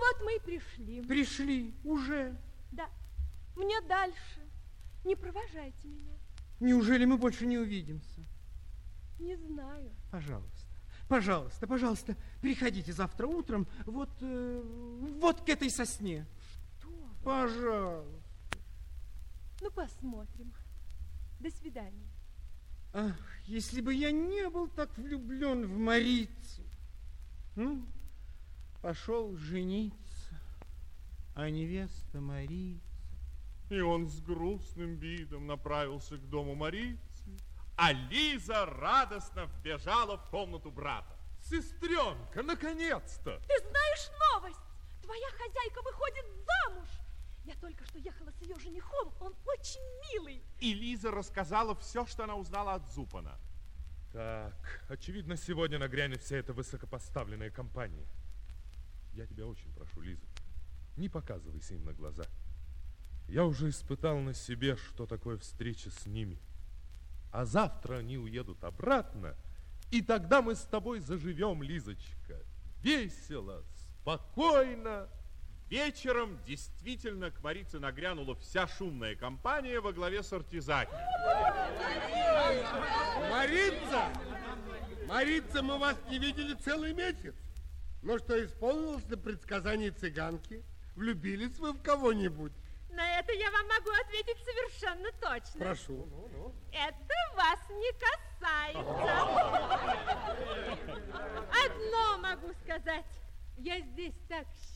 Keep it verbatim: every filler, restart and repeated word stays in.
вот мы и пришли. Пришли уже? Да. Мне дальше. Не провожайте меня. Неужели мы больше не увидимся? Не знаю. Пожалуйста, пожалуйста, пожалуйста, приходите завтра утром вот, э, вот к этой сосне. Что вы? Пожалуйста. Ну, посмотрим. До свидания. Ах, если бы я не был так влюблен в Марицу. Ну, пошел жениться, а невеста Марица. И он с грустным видом направился к дому Марицы, а Лиза радостно вбежала в комнату брата. Сестренка, наконец-то! Ты знаешь новость? Твоя хозяйка выходит замуж. Я только что ехала с ее женихом, он очень милый. И Лиза рассказала все, что она узнала от Зупана. Так, очевидно, сегодня нагрянет вся эта высокопоставленная компания. Я тебя очень прошу, Лиза, не показывайся им на глаза. Я уже испытал на себе, что такое встреча с ними. А завтра они уедут обратно, и тогда мы с тобой заживем, Лизочка. Весело, спокойно. Вечером действительно к Марице нагрянула вся шумная компания во главе с Артизаки. Марица! Марица, мы вас не видели целый месяц. Но что исполнилось на предсказании цыганки? Влюбились вы в кого-нибудь? На это я вам могу ответить совершенно точно. Прошу. Ну, ну. Это вас не касается. Одно могу сказать. Я здесь так